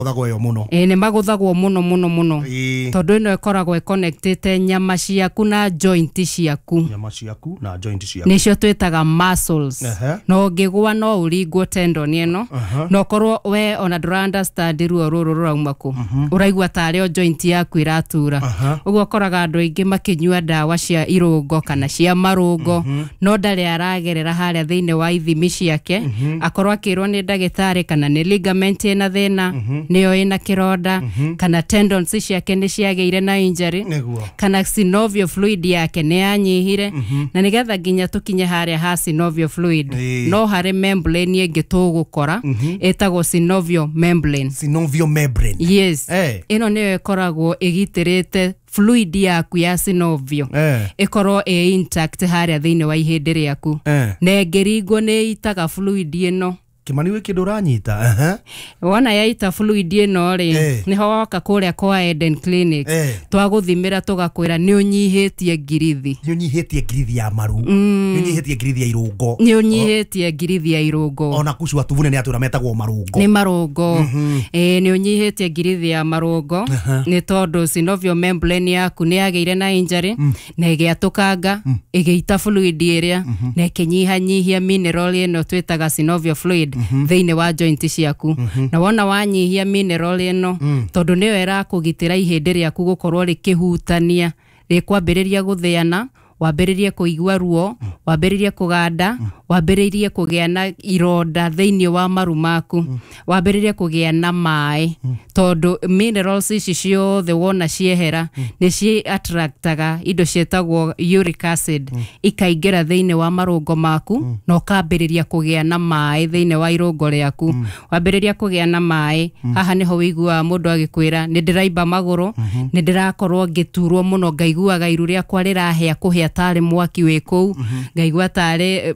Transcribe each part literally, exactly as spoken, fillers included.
Thagwo yo muno. Eh ne maguthagwo muno muno muno. Tondu ino ikoragwo connected nyama ciaku na joint ciaku. Nyama ciaku na joint ciaku. Nicio twitaga muscles. No ngigwa no uringwo tendon ino. No korwo we ona ndura understand ruo ruru rurauma ku. Uraigwa tare o joint yaku iratura. Ugo koraga andu aingi makinyua ndawa cia irungo kana cia marungo. No ndari aragerera haria thiini wa ithimi ciake. Akorwo akirwo ni ndagitari kana ni ligament ina thina. Niyo ina kironda kana tendons ciake ni ciageire na injury kana synovial fluid yake ni anyihire na nigetha nginya tukinye haria ha synovial fluid no hari membrane ingi tugukora etagwo synovial membrane. Synovial membrane. Yes. Ino niyo ikoragwo igitirite fluid yaku ya synovial ikorwo e intact haria thiini wa ihindi riaku na ngirigo ni itaga fluid ino Kimani we kindu ranyita aha wana yaita fluid ino ri niho waka kuria kwa Eden Clinic twaguthimira tugakwira ni unyihitie ngirithi ni unyihitie ngirithi ya maru ni unyihitie ngirithi ya irungo ni unyihitie ngirithi ya irungo ona kucu atuvune ni atura metagwo marungo ni marungo eh ni unyihitie ngirithi ya marungo ni tondu synovial membrane yaku ni yageire na injury na igiatukanga igiita fluid iria na kinyiha nyihia mineral ino twitaga synovial fluid thiini wa joint ciaku na wona wanyihia mineral ino tondu niyo era kugitira ihindi riaku gukorwo rikihutania rikwambiriria gutheana wambiririe kuigua ruo wambiririe kuganda wambiririe kugia na ironda thiini wa maru maku wambiririe kugia na mai tondu minerals ici ciothe wona ciehera ni ci attractaga indo cietagwo uric acid ikaingira thiini wa marungo maku no kambiriria kugia na mai thiini wa irungo riaku wambiriria kugia na mai haha niho wigua mundu agikwira ni ndiraimba maguru ni ndirakorwo ngiturwo muno ngaiguaga iru riakwa rirahia kuhia tare mwaki wiku ngaigua tare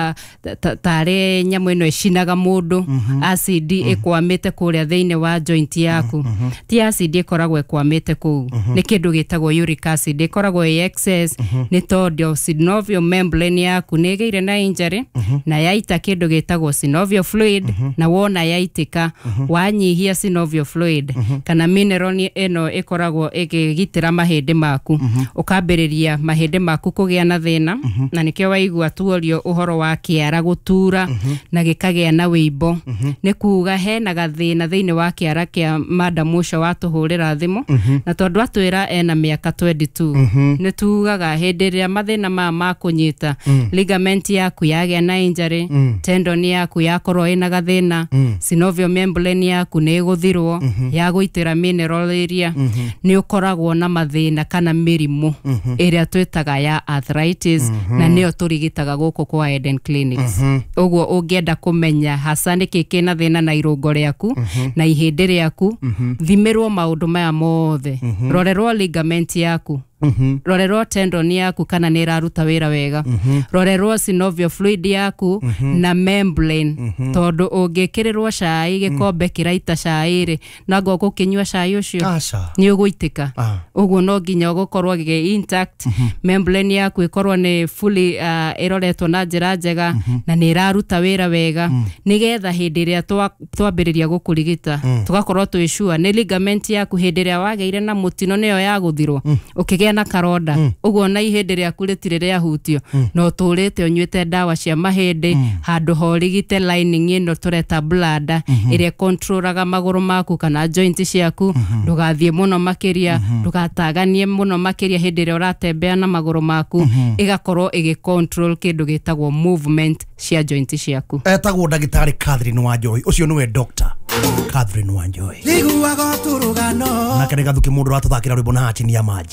tare nyamu ino icinaga mundu acid ikwamite kuria thiini wa joint yaku ti acid ikoragwo ikwamite ku ni kindu gitagwo uric acid ikoragwo i excess ni tondu synovial membrane yaku ni geire na injury na yaita kindu gitagwo synovial fluid na wona yaitika wanyihia synovial fluid kana mineral ino ikoragwo igigitira mahindi maku ukambiriria mahindi maku kugia na thina na nikio waigua tuorio uhoro wa kiara gutura na gikagia na wibo ni kuga hena gathina thiini wa kiara kia madam ucio watuhurira thimu na tondu atwira ena miaka twenty-two ni tugaga hindi ria mathina ma makunyita ligament yaku yagia na injury tendon yaku yakorwo ina gathina synovial membrane yaku ni guthirwo ya guitira mineral area ni ukoragwo na mathina kana mirimu iria twitaga ya arthritis na niyo turigitaga guku kwa Eden Clinics uguo ungienda kumenya hasa niki kina thina na irungo riaku na ihindi riaku thimirwo maundu maya mothe rorerwo ligament yaku rorerwo tendon yaku kana ni iraruta wira wega rorerwo synovial fluid yaku na membrane tondu ungikirirwo cai gikombe kiraita cai ri na gogo kinyua cai ucio ni uguitika uguo no nginya gukorwo gi intact membrane yaku ikorwo ni fully iroretwo na njira njega na ni iraruta wira wega nigetha hindi ria twambiriria gukurigita tugakorwo twisure ni ligament yaku hindi ria wageire na mutino niyo ya guthirwo ukigia na karonda uguo na ihindi riaku ritire ria hutio no turite unyuite ndawa cia mahindi handu horigite lining ino tureta blood ire controlaga maguru maku kana joint ciaku ndugathie muno makiria ndugataganie muno makiria hindi ria uratembea na maguru maku igakorwo igi control kindu gitagwo movement cia joint ciaku etagwo ndagitari Catherine Wanjohi ucio niwe doctor Catherine Wanjohi Liguago turugano na kene gathuki mundu ratuthakira rwimbo na chini ya maji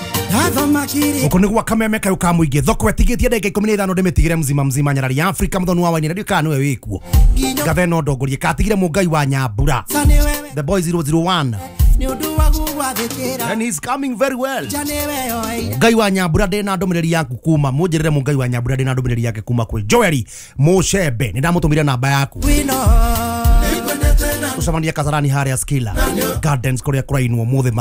uko ni gwa kameme kayo ka muingi thoko etigitie ndeka ikumi na ithano ndimitigire mzima mzima nyarari ya Afrika muthonu wa waini radio kana we wikuo gatheno ndongorie katigire mungai wa Nyambura the boy zero zero one and he's coming very well mungai wa Nyambura ndena ndomireri yaku kuma munjirire mungai wa Nyambura ndena ndomireri yake kuma kwe Joeli Mushebe nindamutumira namba yaku usamania Kasarani haria skila Gardens korea kurainwo muthe